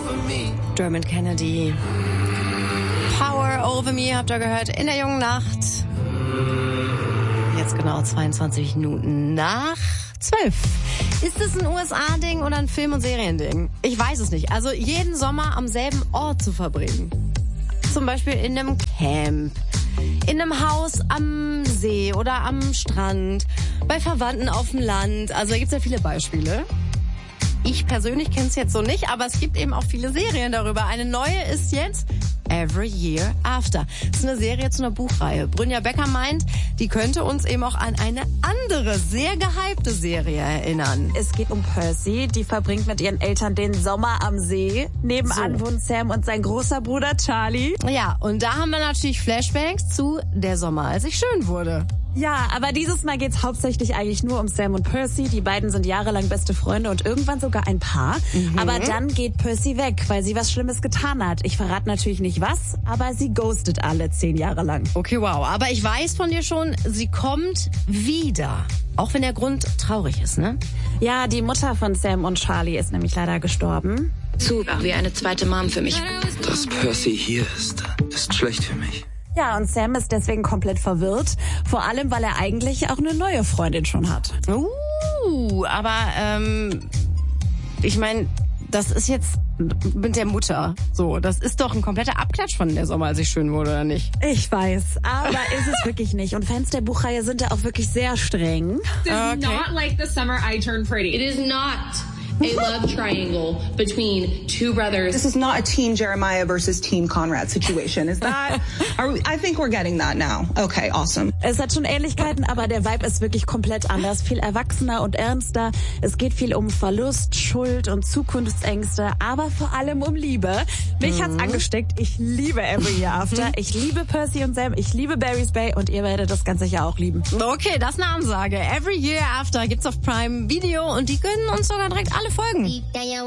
Dermot Kennedy. Power Over Me habt ihr gehört in der jungen Nacht. Jetzt genau 22 Minuten nach 12. Ist es ein USA-Ding oder ein Film- und Seriending? Ich weiß es nicht. Also jeden Sommer am selben Ort zu verbringen. Zum Beispiel in einem Camp, in einem Haus am See oder am Strand, bei Verwandten auf dem Land. Also da gibt's ja viele Beispiele. Ich persönlich kenne es jetzt so nicht, aber es gibt eben auch viele Serien darüber. Eine neue ist jetzt Every Year After. Das ist eine Serie zu einer Buchreihe. Brynja Becker meint, die könnte uns eben auch an eine andere, sehr gehypte Serie erinnern. Es geht um Percy, die verbringt mit ihren Eltern den Sommer am See. Nebenan wohnen Sam und sein großer Bruder Charlie. Ja, und da haben wir natürlich Flashbacks zu Der Sommer, als ich schön wurde. Ja, aber dieses Mal geht's hauptsächlich eigentlich nur um Sam und Percy. Die beiden sind jahrelang beste Freunde und irgendwann sogar ein Paar. Aber dann geht Percy weg, weil sie was Schlimmes getan hat. Ich verrate natürlich nicht was, aber sie ghostet alle 10 Jahre lang. Okay, wow. Aber ich weiß von dir schon, sie kommt wieder. Auch wenn der Grund traurig ist, ne? Ja, die Mutter von Sam und Charlie ist nämlich leider gestorben. Wie eine zweite Mom für mich. Dass Percy hier ist schlecht für mich. Ja, und Sam ist deswegen komplett verwirrt. Vor allem, weil er eigentlich auch eine neue Freundin schon hat. Aber ich meine, das ist jetzt mit der Mutter so. Das ist doch ein kompletter Abklatsch von Der Sommer, als ich schön wurde, oder nicht? Ich weiß, aber ist es wirklich nicht. Und Fans der Buchreihe sind da auch wirklich sehr streng. This is not like The Summer I Turned Pretty. It is not a love triangle between two brothers. This is not a Team Jeremiah versus Team Conrad situation. Is that? I think we're getting that now. Okay, awesome. Es hat schon Ähnlichkeiten, aber der Vibe ist wirklich komplett anders. Viel erwachsener und ernster. Es geht viel um Verlust, Schuld und Zukunftsängste, aber vor allem um Liebe. Mich hat's angesteckt. Ich liebe Every Year After. Ich liebe Percy und Sam. Ich liebe Barry's Bay und ihr werdet das Ganze ja auch lieben. Okay, das ist eine Ansage. Every Year After gibt's auf Prime Video und die können uns sogar direkt alle folgen.